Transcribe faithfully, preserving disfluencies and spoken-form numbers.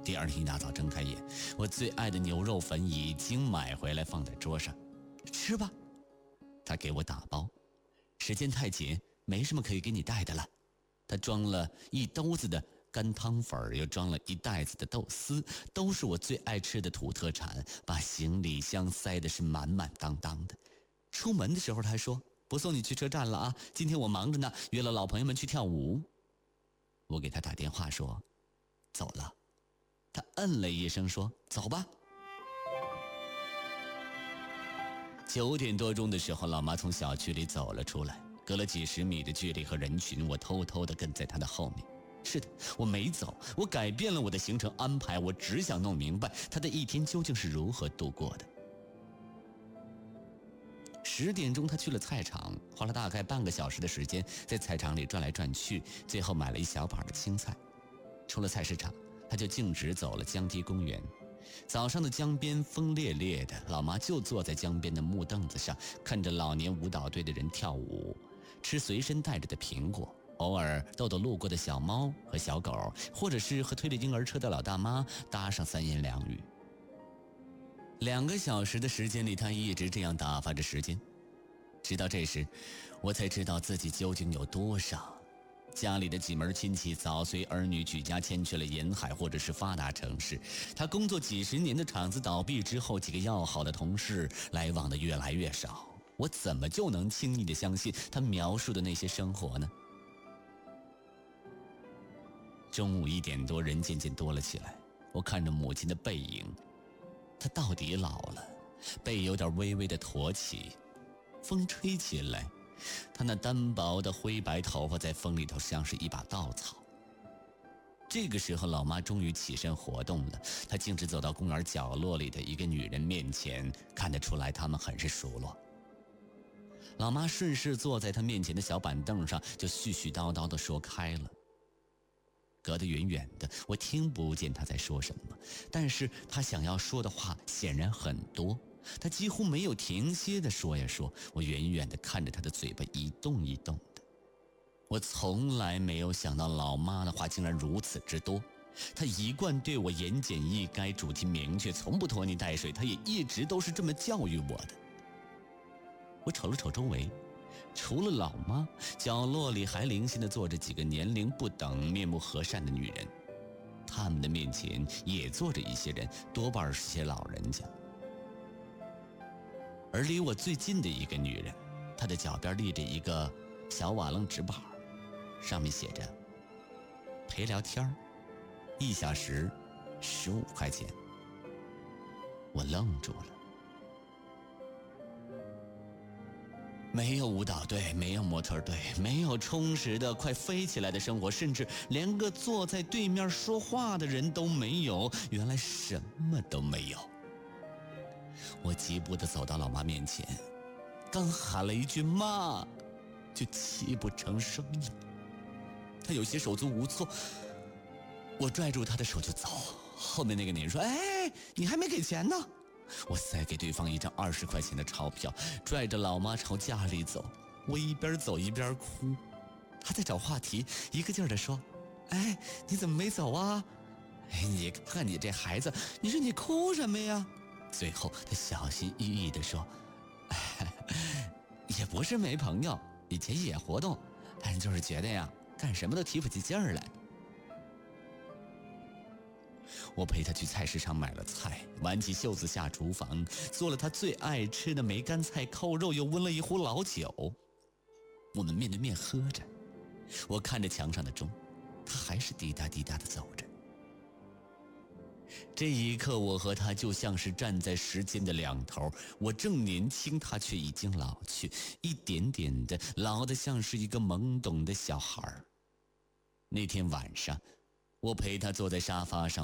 第二天一大早睁开眼，我最爱的牛肉粉已经买回来放在桌上，吃吧。他给我打包，时间太紧，没什么可以给你带的了。他装了一兜子的干汤粉，又装了一袋子的豆丝，都是我最爱吃的土特产，把行李箱塞的是满满当当的。出门的时候他还说，不送你去车站了啊，今天我忙着呢，约了老朋友们去跳舞。我给他打电话说走了，他嗯了一声说走吧。九点多钟的时候，老妈从小区里走了出来，隔了几十米的距离和人群，我偷偷地跟在她的后面。是的，我没走，我改变了我的行程安排，我只想弄明白她的一天究竟是如何度过的。十点钟他去了菜场，花了大概半个小时的时间在菜场里转来转去，最后买了一小把的青菜。出了菜市场，他就径直走了江堤公园。早上的江边风烈烈的，老妈就坐在江边的木凳子上，看着老年舞蹈队的人跳舞，吃随身带着的苹果，偶尔逗逗路过的小猫和小狗，或者是和推着婴儿车的老大妈搭上三言两语。两个小时的时间里，他一直这样打发着时间，直到这时我才知道自己究竟有多傻。家里的几门亲戚早随儿女举家迁去了沿海或者是发达城市，他工作几十年的厂子倒闭之后，几个要好的同事来往的越来越少，我怎么就能轻易地相信他描述的那些生活呢？中午一点多，人渐渐多了起来，我看着母亲的背影，她到底老了，背有点微微的驼起，风吹起来，她那单薄的灰白头发在风里头像是一把稻草。这个时候，老妈终于起身活动了，她径直走到公园角落里的一个女人面前，看得出来他们很是熟络。老妈顺势坐在她面前的小板凳上，就絮絮叨叨地说开了。隔得远远的，我听不见他在说什么，但是他想要说的话显然很多，他几乎没有停歇地说呀说。我远远地看着他的嘴巴一动一动的。我从来没有想到老妈的话竟然如此之多，她一贯对我言简意赅，主题明确，从不拖泥带水，她也一直都是这么教育我的。我瞅了瞅周围，除了老妈，角落里还零星地坐着几个年龄不等、面目和善的女人，他们的面前也坐着一些人，多半是些老人家。而离我最近的一个女人，她的脚边立着一个小瓦楞纸板，上面写着陪聊天一小时十五块钱。我愣住了。没有舞蹈队，没有模特队，没有充实的快飞起来的生活，甚至连个坐在对面说话的人都没有，原来什么都没有。我急步地走到老妈面前，刚喊了一句妈，就泣不成声了。她有些手足无措，我拽住她的手就走。后面那个女人说，哎，你还没给钱呢。我塞给对方一张二十块钱的钞票，拽着老妈朝家里走。我一边走一边哭，她在找话题，一个劲儿地说，哎，你怎么没走啊？哎，你看你这孩子，你说你哭什么呀？最后她小心翼翼地说，哎，也不是没朋友，以前也活动，但是就是觉得呀，干什么都提不起劲儿来。我陪他去菜市场买了菜，挽起袖子下厨房，做了他最爱吃的梅干菜扣肉，又温了一壶老酒。我们面对面喝着，我看着墙上的钟，他还是滴答滴答地走着。这一刻，我和他就像是站在时间的两头，我正年轻，他却已经老去，一点点的老得像是一个懵懂的小孩。那天晚上，我陪他坐在沙发上